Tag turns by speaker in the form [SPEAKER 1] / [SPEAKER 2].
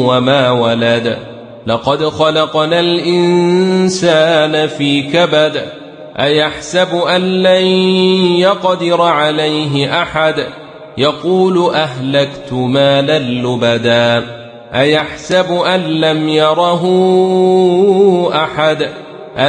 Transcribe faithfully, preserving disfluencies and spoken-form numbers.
[SPEAKER 1] وما ولد لقد خلقنا الإنسان في كبد أيحسب أن لن يقدر عليه أحد يقول أهلكت مالا لبدا أيحسب أن لم يره أحد